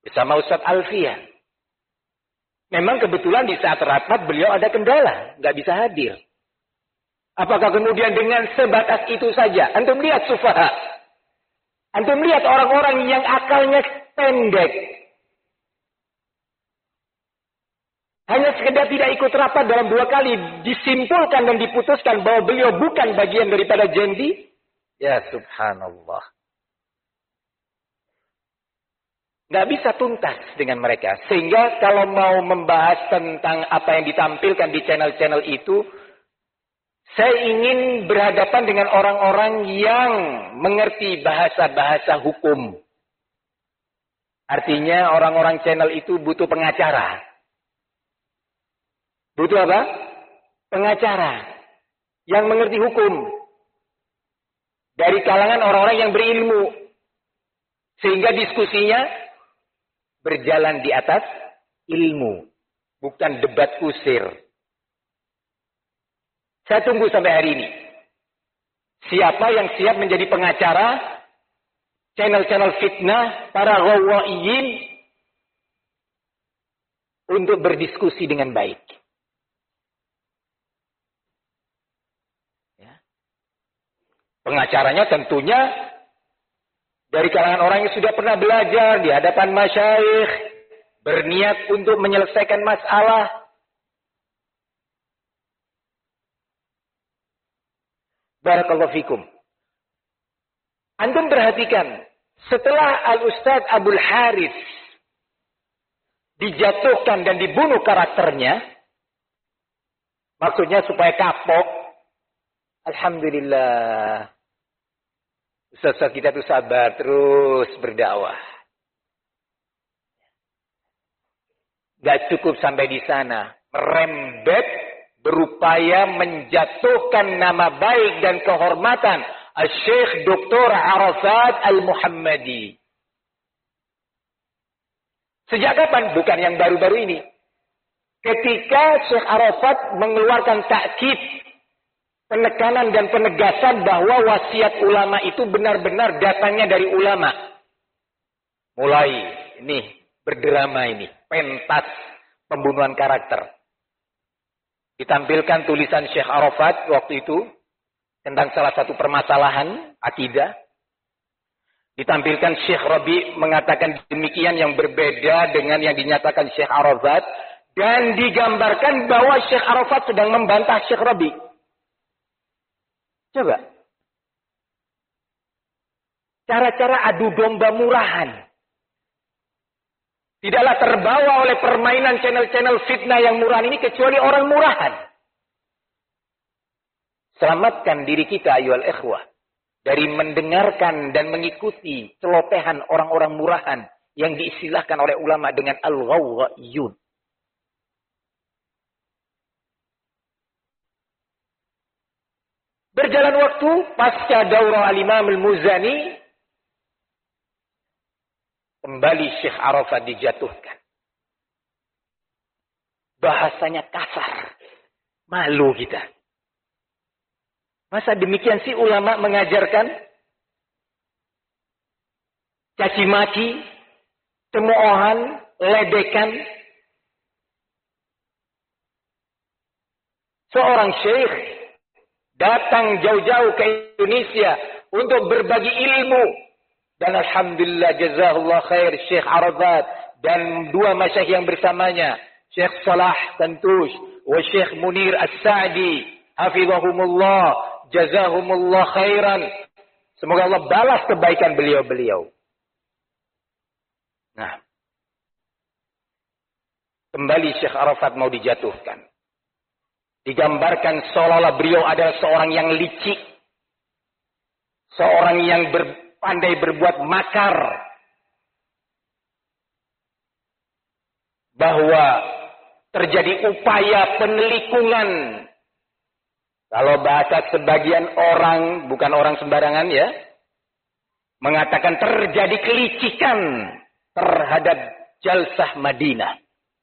bersama Ustadz Alfian. Memang kebetulan di saat rapat beliau ada kendala, nggak bisa hadir. Apakah kemudian dengan sebatas itu saja? Antum lihat sufaha. Antum lihat orang-orang yang akalnya pendek. Hanya sekedar tidak ikut rapat dalam 2 kali. Disimpulkan dan diputuskan bahwa beliau bukan bagian daripada jendi. Ya subhanallah. Nggak bisa tuntas dengan mereka. Sehingga kalau mau membahas tentang apa yang ditampilkan di channel-channel itu, saya ingin berhadapan dengan orang-orang yang mengerti bahasa-bahasa hukum. Artinya orang-orang channel itu butuh pengacara. Butuh apa? Pengacara. Yang mengerti hukum. Dari kalangan orang-orang yang berilmu. Sehingga diskusinya berjalan di atas ilmu. Bukan debat kusir. Saya tunggu sampai hari ini. Siapa yang siap menjadi pengacara channel-channel fitnah para ghawaiyin untuk berdiskusi dengan baik. Ya. Pengacaranya tentunya dari kalangan orang yang sudah pernah belajar di hadapan masyayikh, berniat untuk menyelesaikan masalah. Barakallahu fikum. Antum perhatikan, setelah Al-Ustadz Abdul Harith dijatuhkan dan dibunuh karakternya, maksudnya supaya kapok, alhamdulillah, Ustaz kita tuh sabar terus berdakwah. Gak cukup sampai di sana, merembet, berupaya menjatuhkan nama baik dan kehormatan Syekh Dr. Arafat Al-Muhammadi. Sejak kapan? Bukan yang baru-baru ini. Ketika Syekh Arafat mengeluarkan takkid, penekanan dan penegasan bahwa wasiat ulama itu benar-benar datangnya dari ulama. Mulai ini berdrama ini, pentas pembunuhan karakter. Ditampilkan tulisan Syekh Arafat waktu itu tentang salah satu permasalahan akidah. Ditampilkan Syekh Rabi mengatakan demikian yang berbeda dengan yang dinyatakan Syekh Arafat. Dan digambarkan bahwa Syekh Arafat sedang membantah Syekh Rabi. Coba. Cara-cara adu domba murahan. Tidaklah terbawa oleh permainan channel-channel fitnah yang murahan ini kecuali orang murahan. Selamatkan diri kita ayyuhal ikhwah dari mendengarkan dan mengikuti celotehan orang-orang murahan yang diistilahkan oleh ulama dengan al-ghawwaiyun. Berjalan waktu pasca daurah al-Imam al-Muzani, kembali Syekh Arafat dijatuhkan. Bahasanya kasar. Malu kita. Masa demikian sih ulama mengajarkan? Caci maki, cemoohan, ledekan. Seorang syekh datang jauh-jauh ke Indonesia untuk berbagi ilmu. Dan alhamdulillah jazahullah khair Syekh Arafat dan 2 masyayikh yang bersamanya, Syekh Salah Tantush wa Syekh Munir As-Sa'di, hafizahumullah, jazahumullah khairan. Semoga Allah balas kebaikan beliau-beliau. Nah, kembali Syekh Arafat mau dijatuhkan. Digambarkan seolah-olah beliau adalah seorang yang licik. Seorang yang pandai berbuat makar. Bahwa terjadi upaya penelikungan. Kalau bahasa sebagian orang, bukan orang sembarangan ya. Mengatakan terjadi kelicikan terhadap Jalsah Madinah.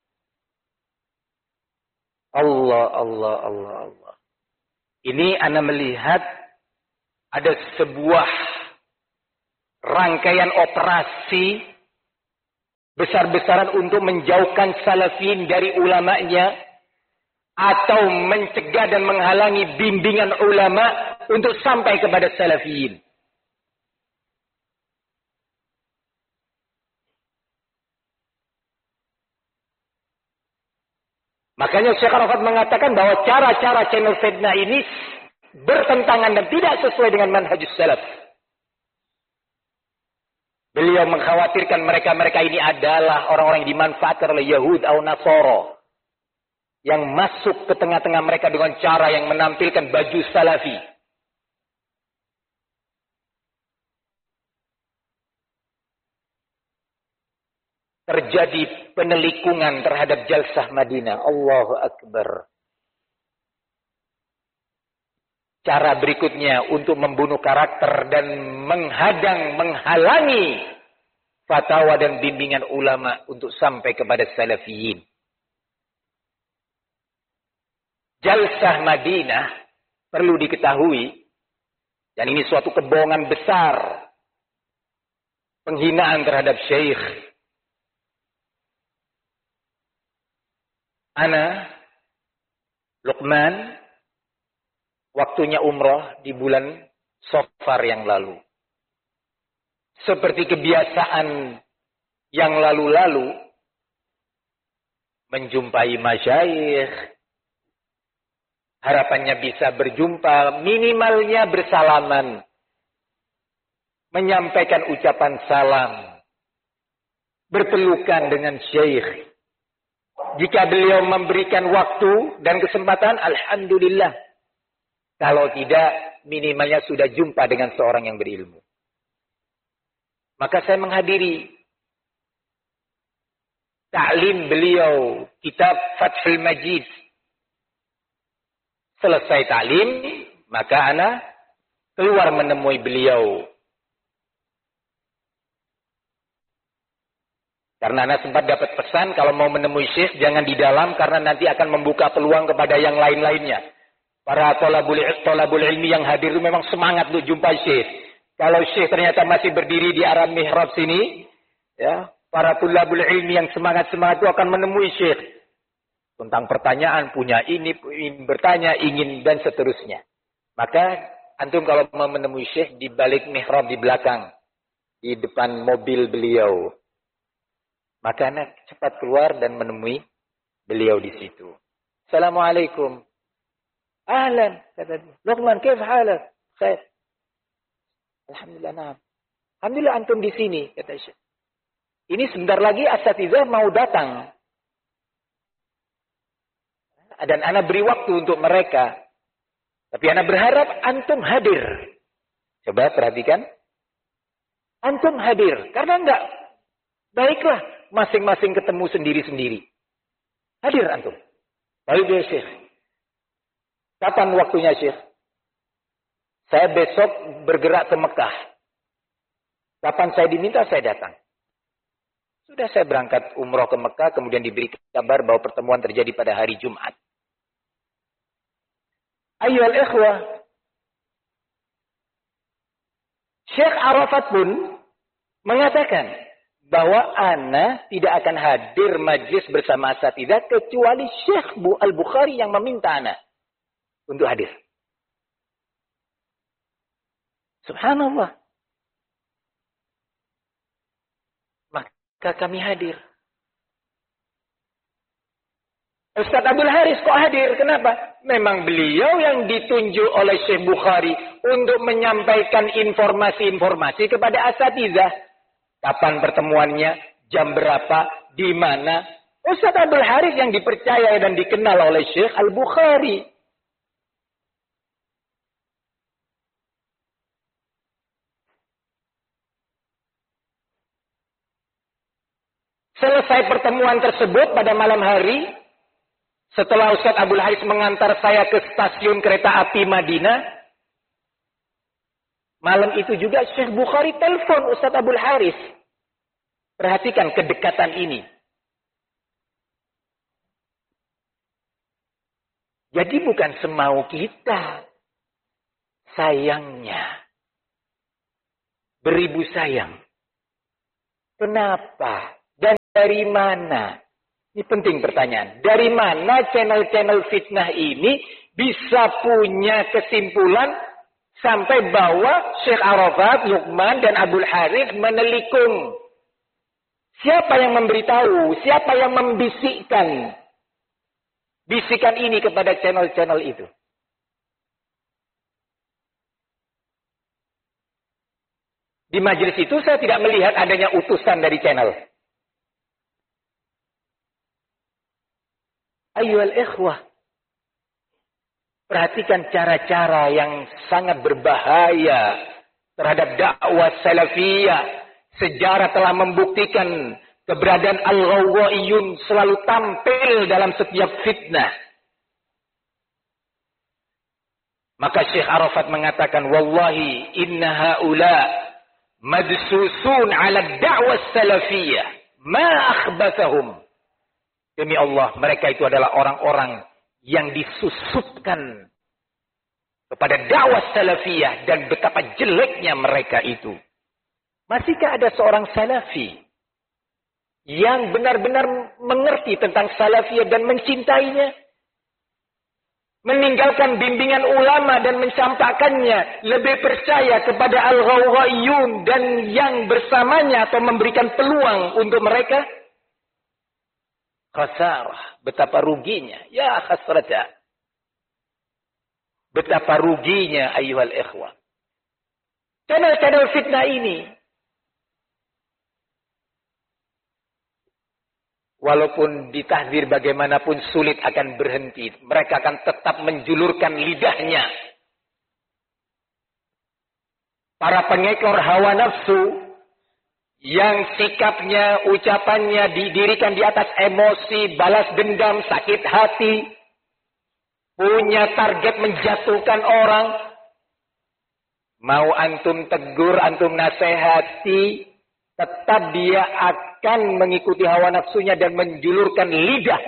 Allah. Ini Anda melihat ada sebuah rangkaian operasi besar-besaran untuk menjauhkan salafin dari ulamanya, atau mencegah dan menghalangi bimbingan ulama untuk sampai kepada salafin. Makanya Syekh Arafat mengatakan bahwa cara-cara channel fitnah ini bertentangan dan tidak sesuai dengan manhajus salaf. Beliau mengkhawatirkan mereka-mereka ini adalah orang-orang yang dimanfaatkan oleh Yahud atau Nasoro, yang masuk ke tengah-tengah mereka dengan cara yang menampilkan baju salafi. Terjadi penelikungan terhadap Jalsah Madinah. Allahu Akbar. Cara berikutnya untuk membunuh karakter dan menghadang, menghalangi fatwa dan bimbingan ulama untuk sampai kepada salafiyin. Jalsah Madinah perlu diketahui, dan ini suatu kebohongan besar, penghinaan terhadap syekh. Ana Luqman waktunya umrah di bulan Safar yang lalu. Seperti kebiasaan yang lalu-lalu, menjumpai masyayikh, harapannya bisa berjumpa, minimalnya bersalaman, menyampaikan ucapan salam, berpelukan dengan syekh. Jika beliau memberikan waktu dan kesempatan, alhamdulillah. Kalau tidak, minimalnya sudah jumpa dengan seorang yang berilmu. Maka saya menghadiri ta'lim beliau, kitab Fathul Majid. Selesai ta'lim, maka ana keluar menemui beliau. Karena ana sempat dapat pesan, kalau mau menemui syekh, jangan di dalam, karena nanti akan membuka peluang kepada yang lain-lainnya. Para tolabul ilmi yang hadir itu memang semangat untuk jumpa syekh. Kalau syekh ternyata masih berdiri di arah mihrab sini, ya, para tolabul ilmi yang semangat-semangat itu akan menemui syekh. Tentang pertanyaan, punya ini, ingin bertanya, ingin, dan seterusnya. Maka, antum kalau mau menemui syekh, di balik mihrab di belakang. Di depan mobil beliau. Maka anak cepat keluar dan menemui beliau di situ. Assalamualaikum. Ahlan, kata dia. Luqman, kaif halak? Khair. Alhamdulillah, nah. Alhamdulillah antum di sini, kata Syekh. Ini sebentar lagi asatizah mau datang. Dan ana beri waktu untuk mereka. Tapi ana berharap antum hadir. Coba perhatikan. Antum hadir. Karena enggak. Baiklah. Masing-masing ketemu sendiri-sendiri. Hadir antum. Baik ya Syekh. Kapan waktunya Syekh? Saya besok bergerak ke Mekah. Kapan saya diminta, saya datang. Sudah saya berangkat umroh ke Mekah, kemudian diberi kabar bahwa pertemuan terjadi pada hari Jumat. Ayyuhal ikhwah. Syekh Arafat pun mengatakan bahwa ana tidak akan hadir majlis bersama asatidzah kecuali Syekh Al-Bukhari yang meminta ana untuk hadir. Subhanallah. Maka kami hadir. Ustaz Abdul Haris kok hadir? Kenapa? Memang beliau yang ditunjuk oleh Syekh Bukhari untuk menyampaikan informasi-informasi kepada asatidzah. Kapan pertemuannya, jam berapa, di mana. Ustaz Abdul Haris yang dipercaya dan dikenal oleh Syekh Al-Bukhari. Selesai pertemuan tersebut pada malam hari, setelah Ustaz Abdul Haris mengantar saya ke stasiun kereta api Madinah, malam itu juga Syekh Bukhari telepon Ustaz Abdul Haris. Perhatikan kedekatan ini. Jadi bukan semau kita. Sayangnya. Beribu sayang. Kenapa? dari mana? Ini penting pertanyaan. Dari mana channel-channel fitnah ini bisa punya kesimpulan sampai bahwa Syekh Arafat, Luqman, dan Abdul Harith menelikung? Siapa yang memberitahu? Siapa yang membisikkan bisikan ini kepada channel-channel itu? Di majelis itu saya tidak melihat adanya utusan dari channel. Ayyuhal ikhwah, perhatikan cara-cara yang sangat berbahaya terhadap dakwah salafiyah. Sejarah telah membuktikan keberadaan al-ghawwaiyun selalu tampil dalam setiap fitnah. Maka Syekh Arafat mengatakan, wallahi inna haula madsusun ala da'wah salafiyah ma akhbathahum. Demi Allah, mereka itu adalah orang-orang yang disusupkan kepada dakwah salafiyah dan betapa jeleknya mereka itu. Masihkah ada seorang salafi yang benar-benar mengerti tentang salafiyah dan mencintainya? Meninggalkan bimbingan ulama dan mencampakkannya, lebih percaya kepada al-ghawwaiyun dan yang bersamanya atau memberikan peluang untuk mereka? Khasarah, betapa ruginya. Ya khasrata. Betapa ruginya ayyuhal ikhwah. Channel-channel fitnah ini, walaupun ditahdir bagaimanapun sulit akan berhenti. Mereka akan tetap menjulurkan lidahnya. Para pengekor hawa nafsu yang sikapnya, ucapannya didirikan di atas emosi, balas dendam, sakit hati, punya target menjatuhkan orang. Mau antum tegur, antum nasihati, tetap dia akan mengikuti hawa nafsunya dan menjulurkan lidah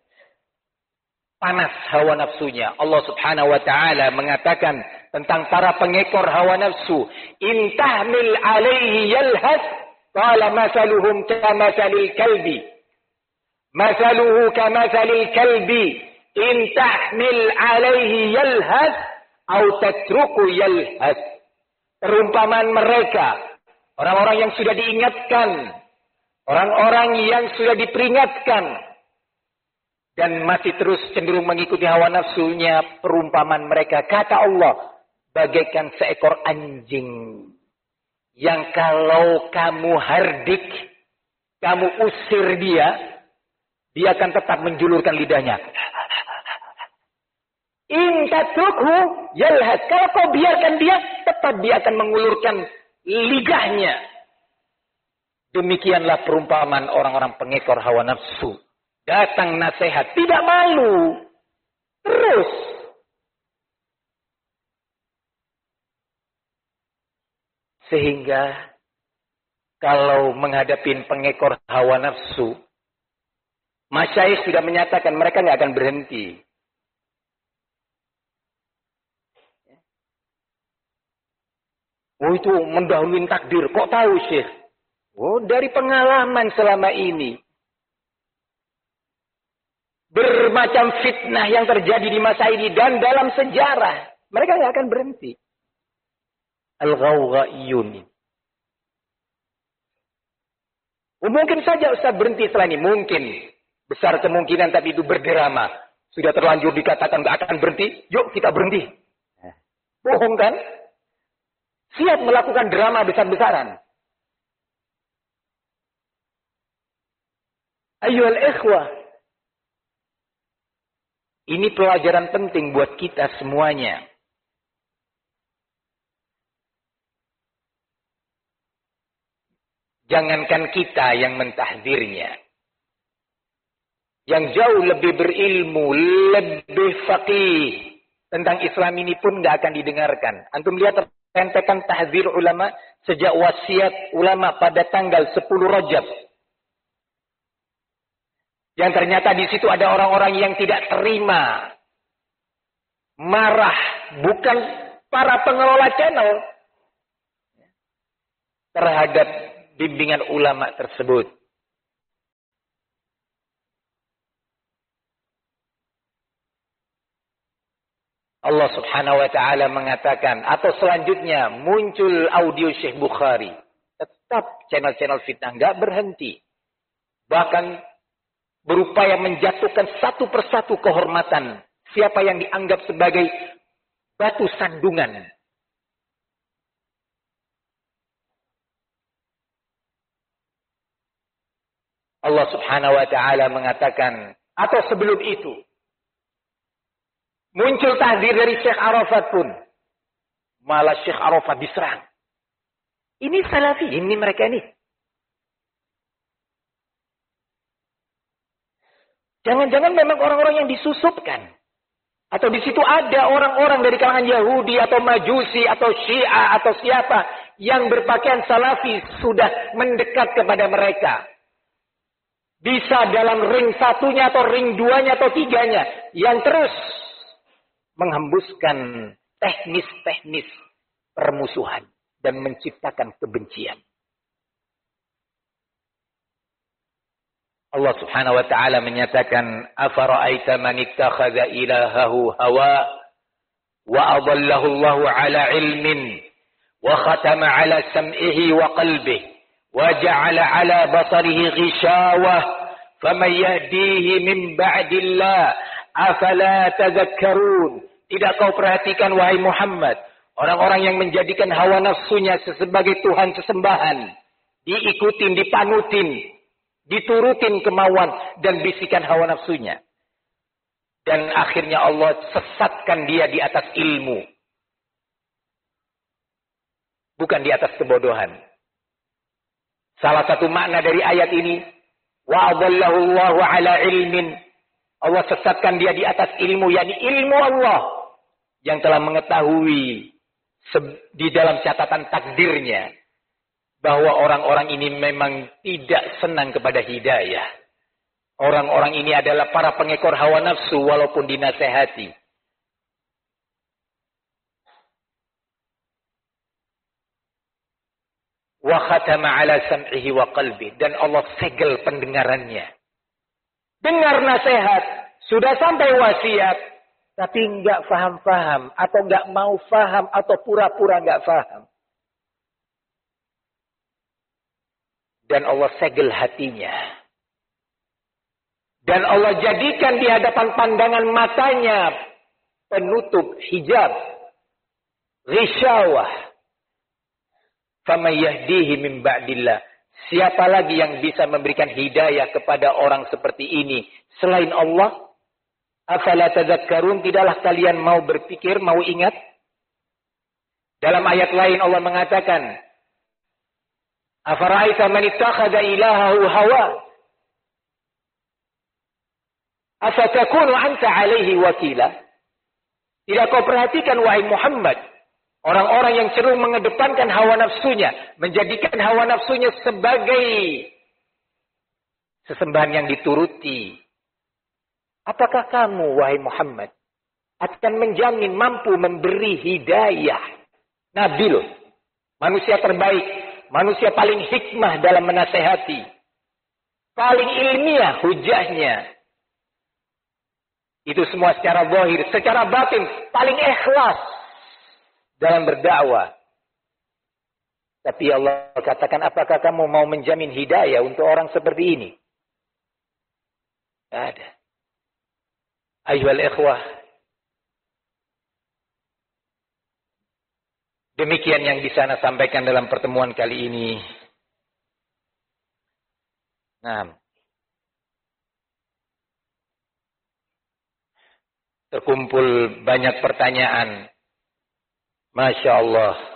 panas hawa nafsunya. Allah Subhanahu wa taala mengatakan tentang para pengekor hawa nafsu, "In tahmil 'alaihi yalhas, qala masaluhum kamasalil kalbi." Masaluhu kamasalil kalbi, in tahmil 'alaihi yalhas au tatruku yalhas. Perumpamaan mereka, orang-orang yang sudah diingatkan, orang-orang yang sudah diperingatkan, dan masih terus cenderung mengikuti hawa nafsunya, perumpamaan mereka, kata Allah, bagaikan seekor anjing yang kalau kamu hardik, kamu usir dia akan tetap menjulurkan lidahnya. In tatrukhu yalhas. Kalau kau biarkan dia, tetap dia akan mengulurkan lidahnya. Demikianlah perumpamaan orang-orang pengekor hawa nafsu. Datang nasihat, tidak malu. Terus. Sehingga kalau menghadapi pengekor hawa nafsu, masyayikh sudah menyatakan mereka nggak akan berhenti. Oh, itu mendahului takdir. Kok tahu, Syekh? Oh, dari pengalaman selama ini. Bermacam fitnah yang terjadi di masa ini dan dalam sejarah. Mereka nggak akan berhenti. Al-ghawwaiyun. Oh, mungkin saja Ustaz berhenti setelah ini. Mungkin. Besar kemungkinan, tapi itu berdrama. Sudah terlanjur dikatakan nggak akan berhenti. Yuk kita berhenti. Bohong kan? Siap melakukan drama besar-besaran. Ayyuhal ikhwah. Ini pelajaran penting buat kita semuanya. Jangankan kita yang mentahdirnya. Yang jauh lebih berilmu, lebih faqih tentang Islam ini pun nggak akan didengarkan. Antum lihat rentetan tahdzir ulama sejak wasiat ulama pada tanggal 10 Rajab. Yang ternyata di situ ada orang-orang yang tidak terima, marah, bukan para pengelola channel, terhadap bimbingan ulama tersebut. Allah Subhanahu wa taala mengatakan, atau selanjutnya muncul audio Syekh Bukhari. Tetap channel-channel fitnah nggak berhenti. Bahkan berupaya menjatuhkan satu persatu kehormatan siapa yang dianggap sebagai batu sandungan. Allah Subhanahu wa taala mengatakan, atau sebelum itu muncul tahdir dari Syekh Arafat pun, malah Syekh Arafat diserang. Ini salafi, ini mereka ini. Jangan-jangan memang orang-orang yang disusupkan. Atau di situ ada orang-orang dari kalangan Yahudi atau Majusi atau Syiah atau siapa yang berpakaian salafi sudah mendekat kepada mereka. Bisa dalam ring satunya atau ring duanya atau tiganya yang terus menghembuskan teknis-teknis permusuhan dan menciptakan kebencian. Allah Subhanahu wa taala menyatakan, "Afara'aita man ittakhadha ilahahu hawa wa adallahu Allahu 'ala 'ilmin wa khatama 'ala sam'ihi wa qalbihi wa ja'ala 'ala basarihi ghishawah faman yahdihi min ba'dillah afala tadhakkarun." Tidak kau perhatikan wahai Muhammad, orang-orang yang menjadikan hawa nafsunya sebagai Tuhan sesembahan, diikutin, dipanutin, diturutin kemauan dan bisikan hawa nafsunya. Dan akhirnya Allah sesatkan dia di atas ilmu. Bukan di atas kebodohan. Salah satu makna dari ayat ini, wa adallahu Allahu 'ala ilmin. Allah sesatkan dia di atas ilmu, yakni ilmu Allah yang telah mengetahui di dalam catatan takdirnya bahwa orang-orang ini memang tidak senang kepada hidayah. Orang-orang ini adalah para pengekor hawa nafsu walaupun dinasehati. Wa khatama 'ala sam'ihi wa qalbi, dan Allah segel pendengarannya. Dengar nasihat, sudah sampai wasiat, tapi enggak faham-faham atau enggak mau faham atau pura-pura enggak faham. Dan Allah segel hatinya. Dan Allah jadikan di hadapan pandangan matanya penutup hijab. Ghishawah. Faman yahdihi min ba'dillah. Siapa lagi yang bisa memberikan hidayah kepada orang seperti ini selain Allah? Afala tadhakkarun, tidaklah kalian mau berpikir, mau ingat? Dalam ayat lain Allah mengatakan, afara'aita man ittakhadha ilahahu hawa afatakunu anta 'alaihi wakila. Tidak kau perhatikan wahai Muhammad, orang-orang yang cenderung mengedepankan hawa nafsunya, menjadikan hawa nafsunya sebagai sesembahan yang dituruti. Apakah kamu wahai Muhammad akan menjamin mampu memberi hidayah? Nabi loh, manusia terbaik, manusia paling hikmah dalam menasehati. Paling ilmiah hujahnya. Itu semua secara zahir, secara batin paling ikhlas dalam berdakwah. Tapi Allah katakan, apakah kamu mau menjamin hidayah untuk orang seperti ini? Tidak ada. Ayyuhal ikhwah. Demikian yang bisa saya sampaikan dalam pertemuan kali ini. Nah, terkumpul banyak pertanyaan. Masya Allah.